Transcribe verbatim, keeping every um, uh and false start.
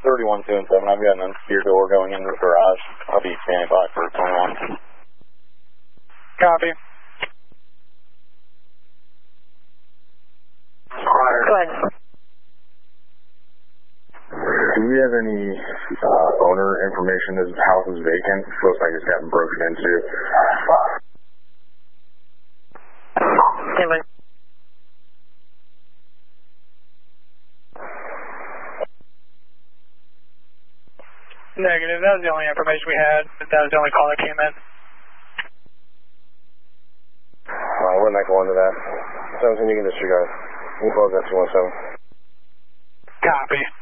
thirty-one two and seven. I've got an unsecured door going into the garage. I'll be standing by for twenty-one. Copy. Go ahead. Do we have any uh, owner information? This house is vacant. Looks like it's gotten broken into. Anyway. Negative. That was the only information we had. That was the only call that came in. Uh, we're not going to that. seventeen, you can disregard. We'll close that two one seven. Copy.